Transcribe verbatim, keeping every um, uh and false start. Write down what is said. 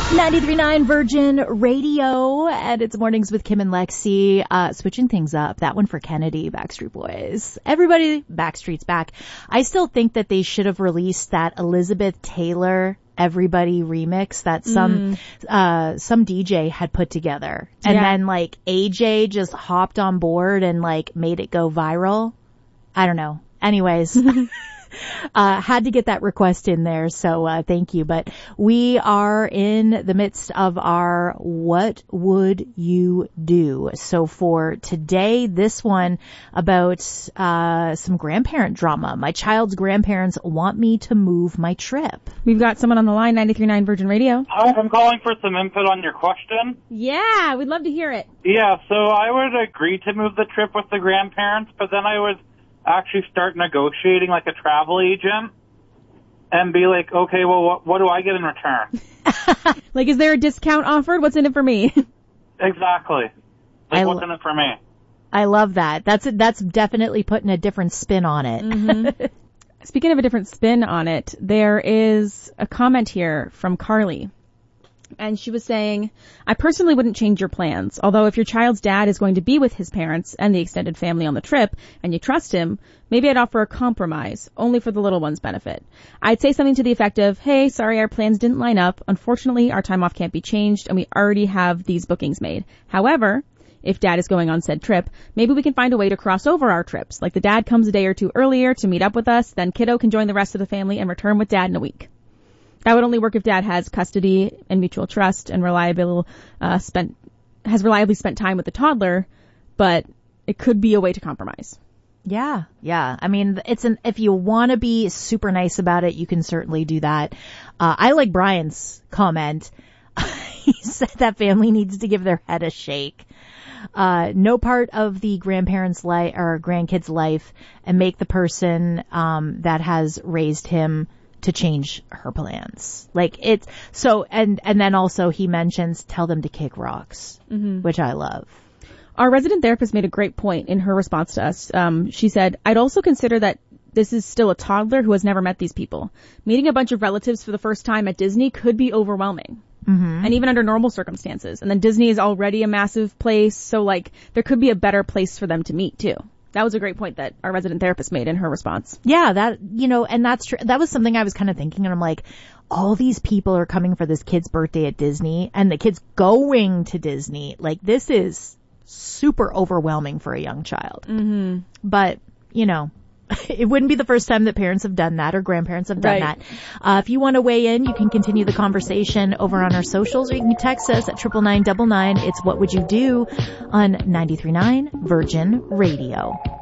ninety-three point nine Virgin Radio, and it's Mornings with Kim and Lexi, uh, switching things up. That one for Kennedy, Backstreet Boys. Everybody, Backstreet's back. I still think that they should have released that Elizabeth Taylor Everybody remix that some, mm. uh, some D J had put together. And yeah. then like A J just hopped on board and like made it go viral. I don't know. Anyways. Uh, had to get that request in there, so uh, thank you. But we are in the midst of our What Would You Do? So for today, this one about uh, some grandparent drama. My child's grandparents want me to move my trip. We've got someone on the line, ninety-three point nine Virgin Radio. Hi, I'm calling for some input on your question. Yeah, we'd love to hear it. Yeah, so I would agree to move the trip with the grandparents, but then I would actually start negotiating like a travel agent and be like, okay, well, what, what do I get in return? Like, is there a discount offered? What's in it for me? Exactly. Like, I what's lo- in it for me? I love that. That's that's definitely putting a different spin on it. Mm-hmm. Speaking of a different spin on it, there is a comment here from Carly. And she was saying, I personally wouldn't change your plans, although if your child's dad is going to be with his parents and the extended family on the trip, and you trust him, maybe I'd offer a compromise, only for the little one's benefit. I'd say something to the effect of, hey, sorry, our plans didn't line up. Unfortunately, our time off can't be changed, and we already have these bookings made. However, if dad is going on said trip, maybe we can find a way to cross over our trips. Like the dad comes a day or two earlier to meet up with us, then kiddo can join the rest of the family and return with dad in a week. That would only work if dad has custody and mutual trust and reliable, uh, spent, has reliably spent time with the toddler, but it could be a way to compromise. Yeah, yeah. I mean, it's an, if you want to be super nice about it, you can certainly do that. Uh, I like Brian's comment. He said that family needs to give their head a shake. Uh, no part of the grandparent's life or grandkid's life and make the person, um, that has raised him to change her plans. Like it's so, and, and then also he mentions tell them to kick rocks, mm-hmm. which I love. Our resident therapist made a great point in her response to us. Um, she said, I'd also consider that this is still a toddler who has never met these people. Meeting a bunch of relatives for the first time at Disney could be overwhelming. Mm-hmm. And even under normal circumstances. And then Disney is already a massive place. So like there could be a better place for them to meet too. That was a great point that our resident therapist made in her response. Yeah, that, you know, and that's true. That was something I was kind of thinking, and I'm like, all these people are coming for this kid's birthday at Disney, and the kid's going to Disney. Like, this is super overwhelming for a young child. Mm-hmm. But, you know, it wouldn't be the first time that parents have done that or grandparents have done right. that. Uh, if you want to weigh in, you can continue the conversation over on our socials, or you can text us at triple nine double nine. It's What Would You Do on ninety-three point nine Virgin Radio.